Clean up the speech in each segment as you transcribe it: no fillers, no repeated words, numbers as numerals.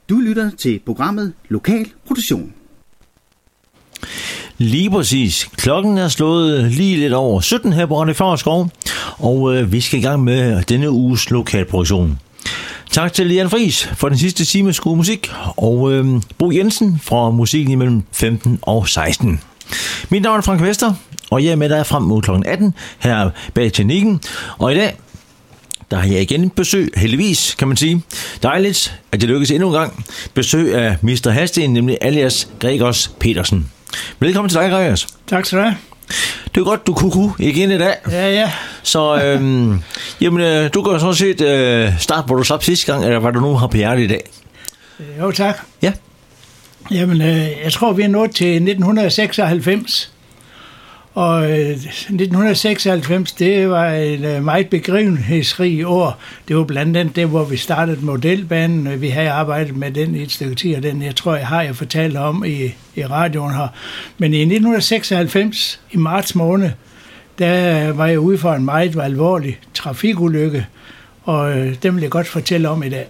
Du lytter til programmet Lokal Produktion. Lige præcis. Klokken er slået lige lidt over 17 her på Radio Favrskov, og vi skal i gang med denne uges lokalproduktion. Tak til Jan Friis for den sidste times gode musik, og Bo Jensen fra musikken imellem 15 og 16. Mit navn er Frank Vester, og jeg er med dig frem mod kl. 18 her bag teknikken. Og i dag, der har jeg igen besøg, heldigvis kan man sige. Dejligt, at det lykkes endnu en gang. Besøg af Mr. Hasten, nemlig alias Gregers Petersen. Velkommen til dig, Gregers. Tak skal du have. Det er godt, du kunne igen i dag. Ja. Så jamen, du kan sådan set starte, hvor du slap sidste gang, eller hvad du nu har på hjertet i dag. Jo, tak. Ja. Jamen, jeg tror, vi er nået til 1996. Og 1996, det var et meget begivenhedsrig år. Det var blandt andet det, hvor vi startede modelbanen. Vi havde arbejdet med den i et stykke tid, og den, jeg tror, jeg fortalte om i radioen her. Men i 1996, i marts måned, der var jeg ude for en meget alvorlig trafikulykke, og den vil jeg godt fortælle om i dag.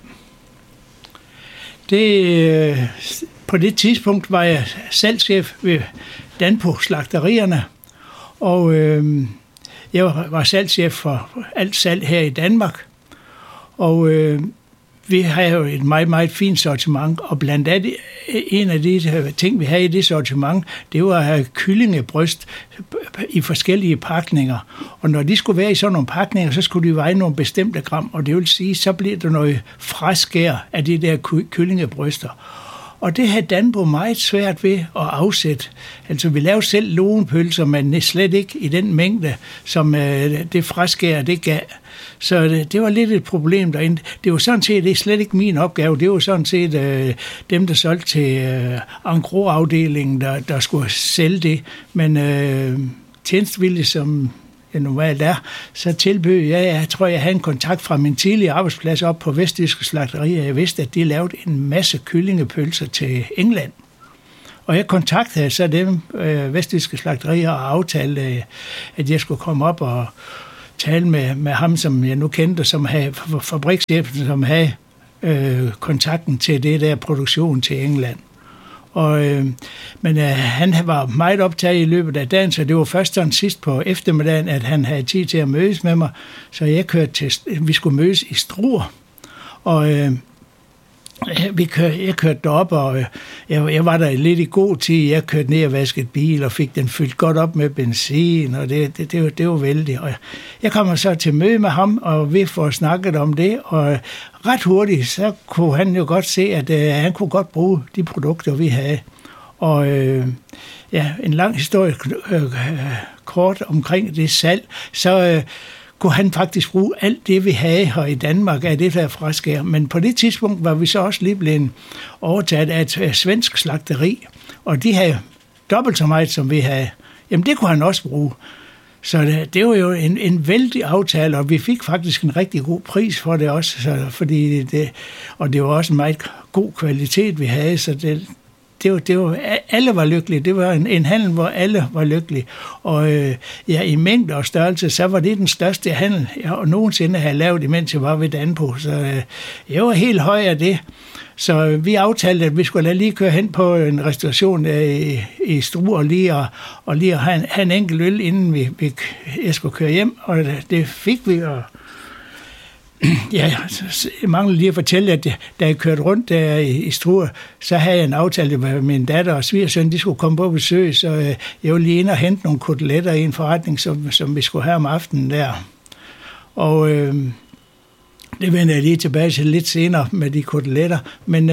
På det tidspunkt var jeg salgschef ved Danpo Slagterierne, og jeg var salgschef for alt salg her i Danmark, og vi har jo et meget, meget fint sortiment, og blandt andet en af de ting, vi havde i det sortiment, det var at have kyllingebryst i forskellige pakninger. Og når de skulle være i sådan nogle pakninger, så skulle de veje nogle bestemte gram, og det vil sige, så bliver der noget fraskær af de der kyllingebryster. Og det havde Danpo meget svært ved at afsætte. Altså, vi lavede selv logenpølser, men slet ikke i den mængde, som det fraskær, det gav. Så det var lidt et problem derinde. Det var sådan set, det er slet ikke min opgave. Det var sådan set dem, der solgte til engros-afdelingen, der skulle sælge det. Men tjenestevillig som jeg normalt er, så tilbød jeg tror, jeg havde en kontakt fra min tidlige arbejdsplads op på Vestjyske Slagterier. Jeg vidste, at de lavede en masse kyllingepølser til England. Og jeg kontaktede så dem, Vestjyske Slagterier, og aftalte, at jeg skulle komme op og tale med ham, som jeg nu kendte, som havde fabrikschefen, som havde kontakten til det der produktion til England. Men han var meget optaget i løbet af dagen, så det var først sådan sidst på eftermiddagen, at han havde tid til at mødes med mig. Så vi skulle mødes i Struer, og jeg kørte derop, og jeg var der lidt i god tid. Jeg kørte ned og vaskede bil og fik den fyldt godt op med benzin, og det var vældigt. Og jeg kommer så til møde med ham, og vi får snakket om det, og ret hurtigt, så kunne han jo godt se, at han kunne godt bruge de produkter, vi havde. Og en lang historie kort omkring det salg, så kunne han faktisk bruge alt det, vi havde her i Danmark af det der fraskær. Men på det tidspunkt var vi så også lige blevet overtaget af et svensk slagteri, og de havde dobbelt så meget, som vi havde. Jamen, det kunne han også bruge. Så det var jo en vældig aftale, og vi fik faktisk en rigtig god pris for det også, og det var også en meget god kvalitet, vi havde, så det var, alle var lykkelige. Det var en handel, hvor alle var lykkelige. Og i mængde og størrelse, så var det den største handel, jeg nogensinde havde lavet, imens jeg var ved Danpo. Så jeg var helt høj af det. Så vi aftalte, at vi skulle lige køre hen på en restauration i Struer og lige have en enkelt øl, inden jeg skulle køre hjem. Og det fik vi, og jeg mangler lige at fortælle, at da jeg kørte rundt der i Struer, så havde jeg en aftale med min datter og svigersøn, de skulle komme på besøg, så jeg var lige inde og hente nogle koteletter i en forretning, som vi skulle have om aftenen der. Og det vender jeg lige tilbage til lidt senere med de koteletter, men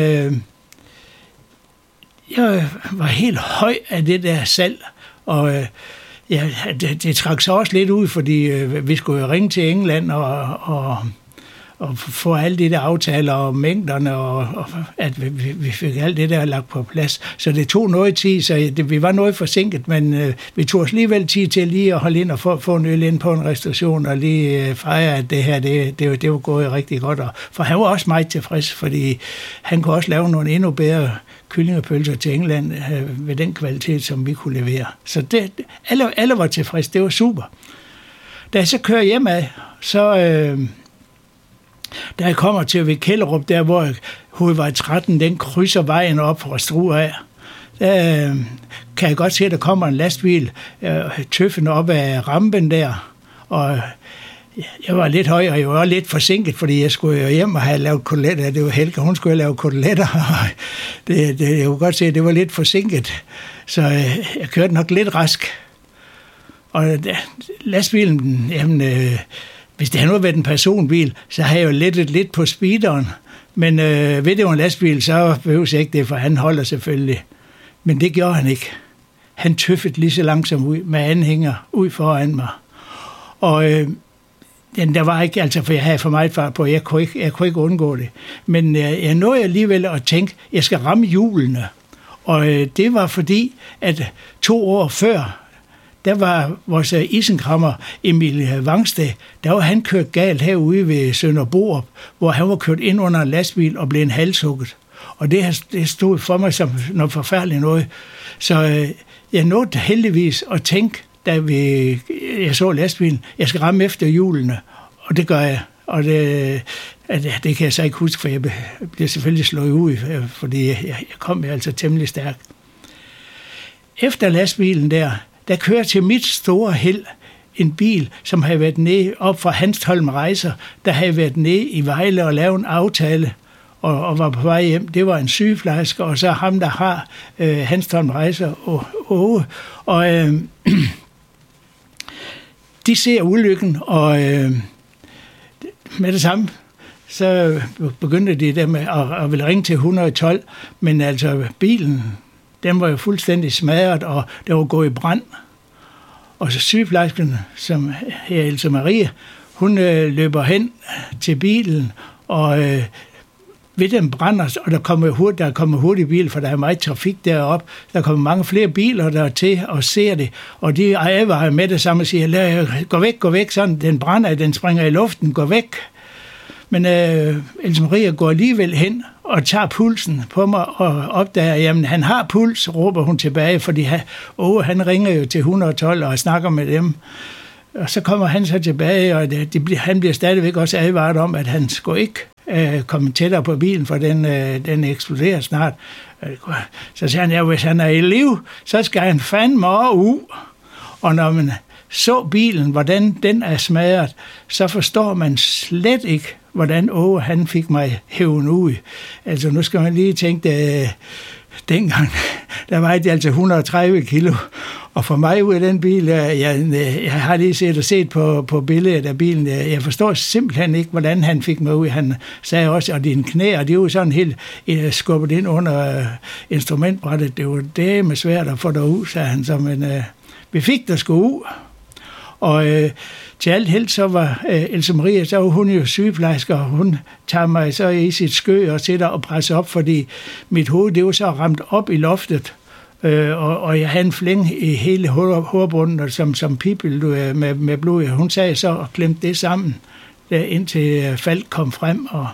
jeg var helt høj af det der salg, og det trak sig også lidt ud, fordi vi skulle jo ringe til England og få alle de der aftaler og mængderne, og at vi fik alt det der lagt på plads. Så det tog noget tid, så vi var noget forsinket, men vi tog os alligevel tid til lige at holde ind og få en øl ind på en restauration, og lige fejre, at det her, det var gået rigtig godt. For han var også meget tilfreds, fordi han kunne også lave nogle endnu bedre kyllingepølser til England ved den kvalitet, som vi kunne levere. Så alle var tilfredse, det var super. Da jeg så kører hjem af, så da jeg kommer til ved Kælderup, der hovedvej 13, den krydser vejen op fra Struer af. Der kan jeg godt se, at der kommer en lastbil tøffende op ad rampen der, og jeg var lidt høj, og jeg var lidt forsinket, fordi jeg skulle jo hjem og have lavet koteletter. Det var Helga, hun skulle have lavet koteletter, og jeg kunne godt se, at det var lidt forsinket, så jeg kørte nok lidt rask. Og lastbilen, jamen, hvis det havde nu været en personbil, så havde jeg jo lettet lidt på speederen, men ved det var en lastbil, så behøves jeg ikke det, for han holder selvfølgelig. Men det gjorde han ikke. Han tøffede lige så langsomt ud med anhænger ud foran mig. Og der var ikke, altså, for jeg havde for meget fart på, jeg kunne ikke undgå det. Men jeg nåede alligevel at tænke, jeg skal ramme hjulene. Og det var fordi, at 2 år før, der var vores isenkrammer Emil Vangsted, der var han kørt galt herude ved Sønder Borup, hvor han var kørt ind under en lastbil og blev en halshugget. Og det stod for mig som noget forfærdeligt noget. Så jeg nåede heldigvis at tænke, da jeg så lastbilen, jeg skal ramme efter hjulene, og det gør jeg. Og det kan jeg så ikke huske, for jeg bliver selvfølgelig slået ud, fordi jeg kom altså temmelig stærkt. Efter lastbilen der kører til mit store held en bil, som havde været nede op fra Hanstholm Rejser, der havde været nede i Vejle og lavet en aftale, og var på vej hjem. Det var en sygeplejerske, og så ham, der har Hanstholm Rejser og de ser ulykken, og med det samme, så begyndte de der med at ville ringe til 112, men altså bilen, den var jo fuldstændig smadret, og der var gået i brand. Og så sygeplejersken, som her Else Marie, hun løber hen til bilen, og ved den brænder, og der kommer hurtig bil, for der er meget trafik deroppe. Der kommer mange flere biler der til og ser det, og de advarer med det samme og siger, gå væk, sådan, den brænder, den springer i luften, gå væk. Men Else Marie går alligevel hen og tager pulsen på mig og opdager, jamen han har puls, råber hun tilbage, fordi han ringer jo til 112 og snakker med dem. Og så kommer han så tilbage, og han bliver stadigvæk også advaret om, at han skulle ikke komme tættere på bilen, for den eksploderer snart. Så siger han, ja, hvis han er i liv, så skal han fandme ud. Og når man så bilen, hvordan den er smadret, så forstår man slet ikke, hvordan han fik mig hævet ud. Altså nu skal man lige tænke, dengang, der var det altså 130 kilo. Og for mig ud af den bil, jeg har lige set på billedet af bilen, jeg forstår simpelthen ikke, hvordan han fik mig ud. Han sagde også, at dine knæ, og det er jo sådan helt skubbet ind under instrumentbrættet. Det var det med svært at få dig ud, sagde han så, men vi fik der sgu ud. Og til alt held, så var Else Marie, så var hun jo sygeplejerske, og hun tager mig så i sit skø og sætter og presser op, fordi mit hoved, det var så ramt op i loftet, og jeg havde en flænge i hele hovedbunden, som pipel med blod. Hun sagde så og klemte det sammen, indtil Falk kom frem. Og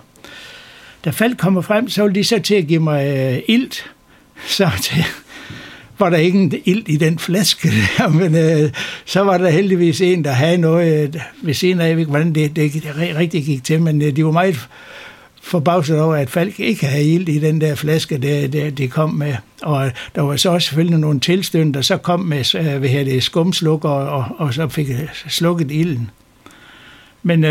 da Falk kommer frem, så ville de så til at give mig ilt, så var der ingen ilt i den flaske der, men så var der heldigvis en, der havde noget ved siden af. Jeg ved ikke, hvordan det rigtig gik til, men de var meget forbavset over, at Falk ikke havde ilt i den der flaske, det kom med. Og der var så også selvfølgelig nogle tilstønd, der så kom med skumslukker, og så fik slukket ilden. Men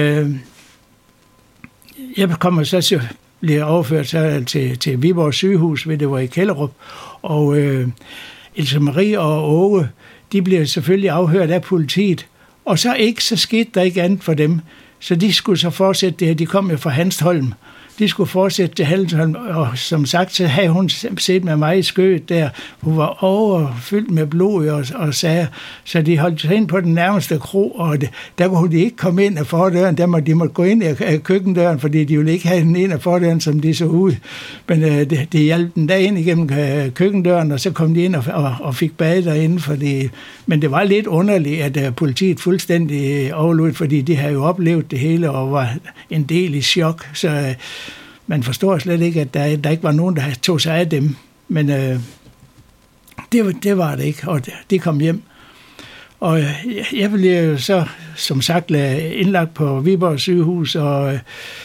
jeg kommer så bliver overført så til Viborg sygehus, ved det var i Kjellerup, og Else Marie og Åge, de blev selvfølgelig afhørt af politiet, og så skete der ikke andet for dem. Så de skulle så fortsætte det her. De kom jo fra Hanstholm. De skulle fortsætte til Hanstholm, og som sagt, så havde hun set med mig i skødet der. Hun var overfyldt med blod og sager, så de holdt sig ind på den nærmeste kro, og der kunne de ikke komme ind af fordøren. De måtte gå ind af køkkendøren, fordi de ville ikke have den ind af fordøren, som de så ud. Men det hjalp den der ind igennem køkkendøren, og så kom de ind og fik bad derinde. Men det var lidt underligt, at politiet fuldstændig overlod, fordi de havde jo oplevet det hele og var en del i chok, så man forstår slet ikke, at der ikke var nogen, der tog sig af dem. Men det var det ikke, og de kom hjem. Og jeg blev så, som sagt, indlagt på Viborg sygehus, og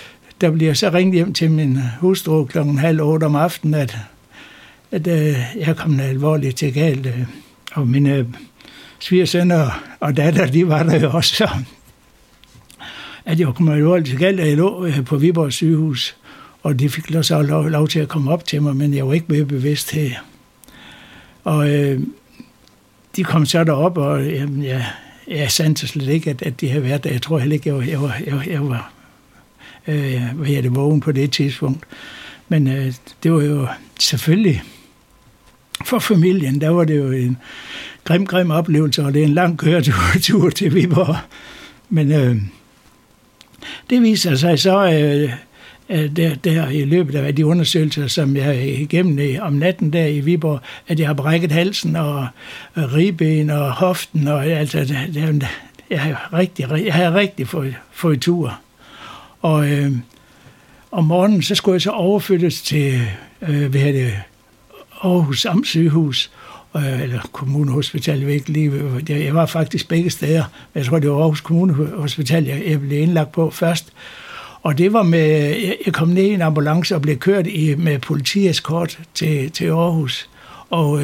der bliver så ringet hjem til min hustru 7:30 om aftenen, at jeg er kommet alvorligt til galt. Og mine svigersønner og datter, de var der jo også, så at jeg kom alvorligt til galt, at jeg lå på Viborg sygehus, og de fik så lov til at komme op til mig, men jeg var ikke ved bevidsthed. Og de kom så derop, og jeg sandte slet ikke, at de havde været der. Jeg tror heller ikke, jeg var vågen på det tidspunkt. Men det var jo selvfølgelig for familien, der var det jo en grim oplevelse, og det er en lang køretur til Viborg. Men det viser sig så, der i løbet af de undersøgelser, som jeg er igennem om natten der i Viborg, at jeg har brækket halsen og ribben og hoften, og altså, jeg har rigtig fået tur. Og om morgenen, så skulle jeg så overflyttes til Aarhus Amtssygehus, eller Kommunehospital, jeg var faktisk begge steder, men jeg tror, det var Aarhus Kommunehospital, jeg blev indlagt på først. Og det var med, jeg kom ned i en ambulance og blev kørt med politieskort til Aarhus. Og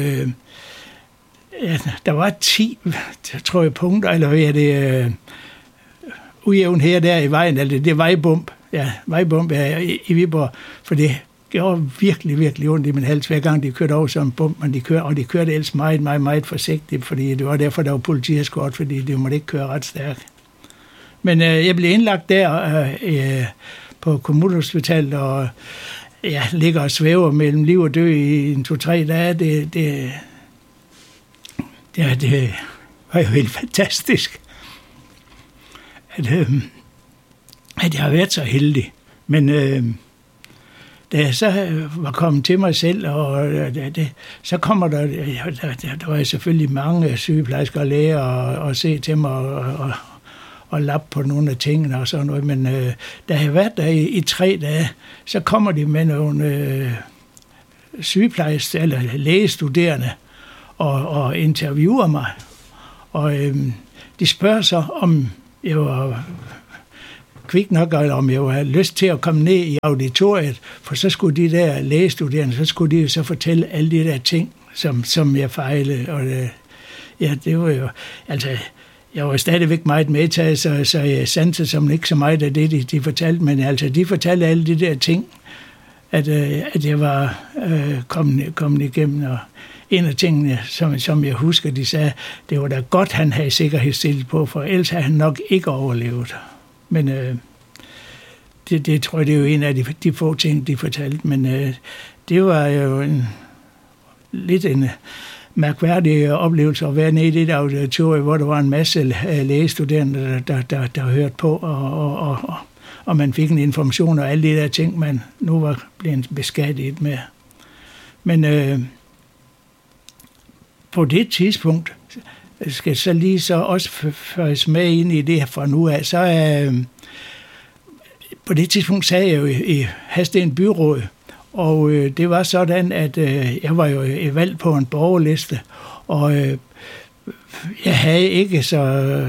der var 10, tror jeg, punkter, eller ujævn her der i vejen, eller det er vejbump. Ja, vejbump i Viborg, for det gjorde virkelig ondt i min hals, hver gang de kørte over som en bump, men de kørte ellers meget forsigtigt, fordi det var derfor, der var politieskort, fordi de måtte ikke køre ret stærkt. Men jeg blev indlagt der på Kommunehospitalet, og jeg ligger og svæver mellem liv og død i 2-3 dage. Det var jo helt fantastisk, at jeg har været så heldig. Men da jeg så var kommet til mig selv, så kommer der var selvfølgelig mange sygeplejersker og læger og se til mig og lappe på nogle af tingene og sådan noget. Men da jeg har været der i 3 dage, så kommer de med nogle sygeplejersker eller lægestuderende og interviewer mig. Og de spørger så, om jeg var kvik nok, eller om jeg havde lyst til at komme ned i auditoriet, for så skulle de der lægestuderende, så skulle de jo så fortælle alle de der ting, som jeg fejlede. Og det var jo, altså, jeg var stadigvæk meget medtaget, så jeg sansede som ikke så meget af det, de fortalte, men altså, de fortalte alle de der ting, at jeg var kommet igennem, og en af tingene, som jeg husker, de sagde, det var da godt, han havde sikkerhedsstillet på, for ellers havde han nok ikke overlevet. Men det tror jeg, det er jo en af de få ting, de fortalte, men det var jo lidt en mærkværdig oplevelse at være nede i det auditorium, hvor der var en masse lægestuderende, der hørte på, og man fik en information og alle de der ting, man nu var blevet beskadiget med. Men på det tidspunkt, skal så lige så også føres med ind i det her fra nu af, så på det tidspunkt sad jeg jo i Hadsten byråd, og det var sådan, at jeg var jo valgt på en borgerliste, og jeg havde ikke så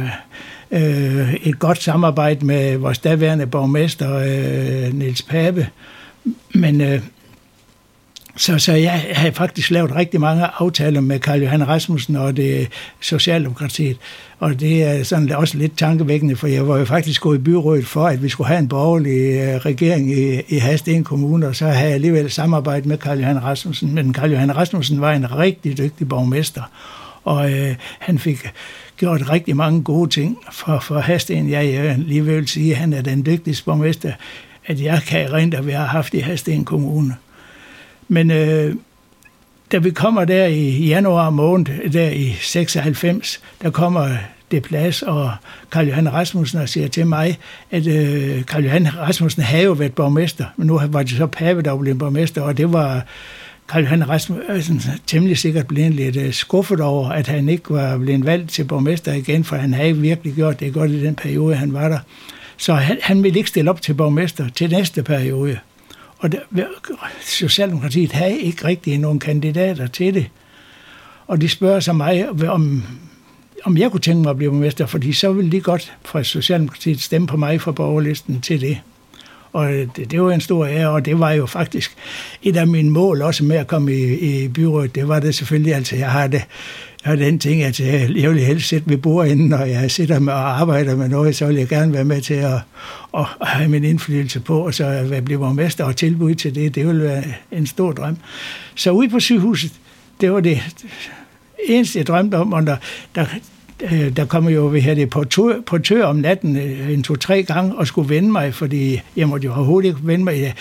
et godt samarbejde med vores daværende borgmester, Niels Pape, men så jeg havde faktisk lavet rigtig mange aftaler med Karl Johan Rasmussen og det Socialdemokratiet, og det er sådan også lidt tankevækkende, for jeg var jo faktisk gået i byrådet for, at vi skulle have en borgerlig regering i Hadsten Kommune, og så havde jeg alligevel samarbejdet med Karl Johan Rasmussen, men Karl Johan Rasmussen var en rigtig dygtig borgmester, og han fik gjort rigtig mange gode ting for Hadsten. Jeg lige vil sige, at han er den dygtigste borgmester, at jeg kan erindre, vi har haft i Hadsten Kommune. Men da vi kommer der i januar måned, der i 96, der kommer det plads, og Karl Johan Rasmussen og siger til mig, at Karl Johan Rasmussen havde jo været borgmester, men nu var det så Pape, der blev borgmester, og det var Karl Johan Rasmussen temmelig sikkert blevet lidt skuffet over, at han ikke var blevet valgt til borgmester igen, for han havde virkelig gjort det godt i den periode, han var der. Så han ville ikke stille op til borgmester til næste periode. Og Socialdemokratiet havde ikke rigtig nogen kandidater til det. Og de spørger så mig, om jeg kunne tænke mig at blive borgmester, fordi så ville de godt fra Socialdemokratiet stemme på mig fra borgerlisten til det. Og det var en stor ære, og det var jo faktisk et af mine mål også med at komme i byrådet. Det var det selvfølgelig, altså jeg har den ting, at jeg vil helst sætte ved bordenden, når jeg sidder med og arbejder med noget, så vil jeg gerne være med til at have min indflydelse på, og så blive borgmester og tilbud til det. Det ville være en stor drøm. Så ude på sygehuset, det var det eneste, jeg drømte om, og der kommer jo på tør om natten 2-3 gange og skulle vende mig, fordi jeg måtte jo overhovedet ikke vende mig.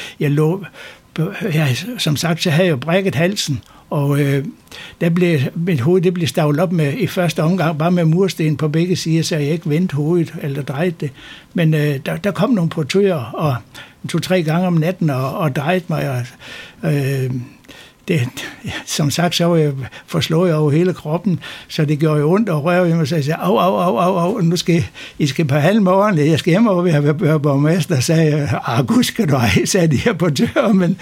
Som sagt, så havde jeg jo brækket halsen, og mit hoved blev stavlet op med i første omgang, bare med mursten på begge sider, så jeg ikke vendte hovedet eller drejede det. Men der kom nogle portører og 2-3 gange om natten og drejede mig, og som sagt, så var jeg forslået over hele kroppen, så det gjorde jo ondt og røre i mig, så jeg sagde, au, nu skal I på halv morgen, jeg skal hjem over ved at være borgmester, sagde jeg, gud skal du ej, sagde de her på døren, men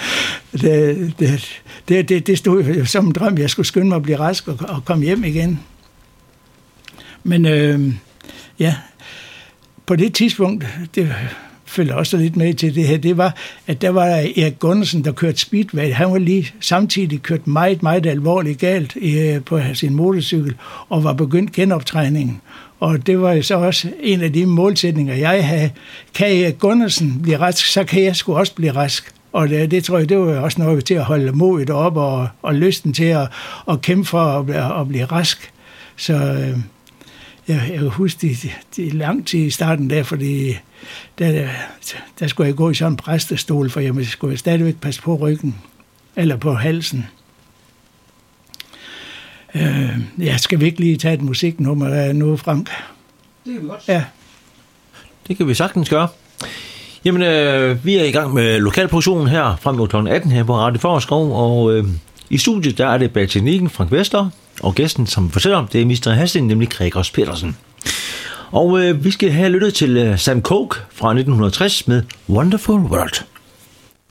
det stod jo som en drøm, jeg skulle skynde mig at blive rask og komme hjem igen. Men på det tidspunkt, det følger også lidt med til det her, det var, at der var Erik Gunnarsen, der kørte speedway. Han var lige samtidig kørt meget, meget alvorligt galt på sin motorcykel, og var begyndt genoptræningen. Og det var jo så også en af de målsætninger, jeg havde. Kan Erik Gunnarsen blive rask, så kan jeg sgu også blive rask. Og det tror jeg, det var også noget til at holde modet op og lysten til at kæmpe for at blive rask. Så jeg kan huske det lang tid i starten der, fordi der skulle jeg gå i sådan en præstestol, for jeg skulle stadigvæk passe på ryggen, eller på halsen. Jeg skal virkelig lige tage et musiknummer nu, Frank. Det kan vi godt. Ja. Det kan vi sagtens gøre. Jamen, vi er i gang med lokalproduktionen her frem mod kl. 18 her på Radio Favrskov, og i studiet der er det bag teknikken Frank Vester, og gæsten, som fortæller om, det er Mr. Hasting, nemlig Gregers Petersen. Og vi skal have lyttet til Sam Cooke fra 1960 med Wonderful World.